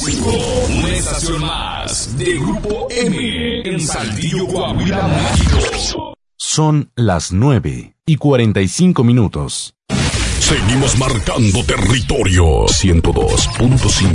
105, una estación más de Grupo M en Saltillo, Coahuila, México. Son las 9:45. Seguimos marcando territorio 102.5.